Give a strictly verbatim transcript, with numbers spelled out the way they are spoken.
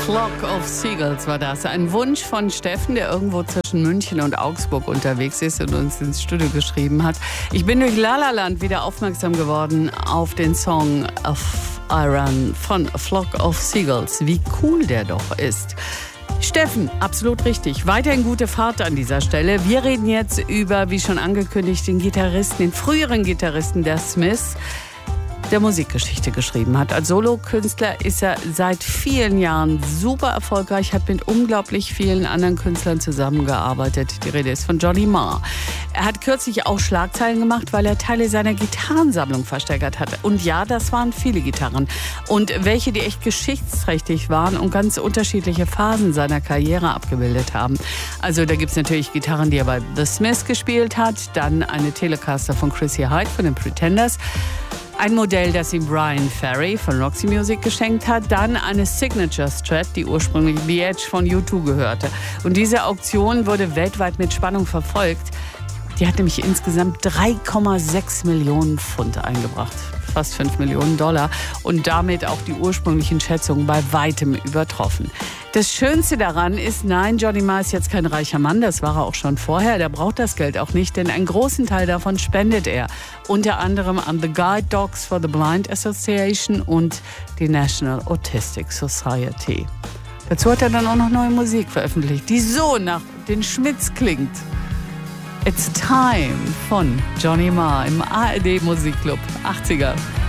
Flock of Seagulls war das. Ein Wunsch von Steffen, der irgendwo zwischen München und Augsburg unterwegs ist und uns ins Studio geschrieben hat. Ich bin durch Lalaland wieder aufmerksam geworden auf den Song of Iran von Flock of Seagulls. Wie cool der doch ist. Steffen, absolut richtig. Weiterhin gute Fahrt an dieser Stelle. Wir reden jetzt über, wie schon angekündigt, den Gitarristen, den früheren Gitarristen der Smiths, der Musikgeschichte geschrieben hat. Als Solokünstler ist er seit vielen Jahren super erfolgreich, hat mit unglaublich vielen anderen Künstlern zusammengearbeitet. Die Rede ist von Johnny Marr. Er hat kürzlich auch Schlagzeilen gemacht, weil er Teile seiner Gitarrensammlung versteigert hatte. Und ja, das waren viele Gitarren. Und welche, die echt geschichtsträchtig waren und ganz unterschiedliche Phasen seiner Karriere abgebildet haben. Also da gibt es natürlich Gitarren, die er bei The Smiths gespielt hat, dann eine Telecaster von Chrissy Hynde von den Pretenders, ein Modell, das ihm Brian Ferry von Roxy Music geschenkt hat, dann eine Signature Strat, die ursprünglich The Edge von U zwei gehörte. Und diese Auktion wurde weltweit mit Spannung verfolgt. Die hat nämlich insgesamt drei Komma sechs Millionen Pfund eingebracht, fast fünf Millionen Dollar und damit auch die ursprünglichen Schätzungen bei weitem übertroffen. Das Schönste daran ist, nein, Johnny Marr ist jetzt kein reicher Mann, das war er auch schon vorher, der braucht das Geld auch nicht, denn einen großen Teil davon spendet er, unter anderem an The Guide Dogs for the Blind Association und die National Autistic Society. Dazu hat er dann auch noch neue Musik veröffentlicht, die so nach den Schmitz klingt. It's Time von Johnny Marr im A R D Musikclub achtziger.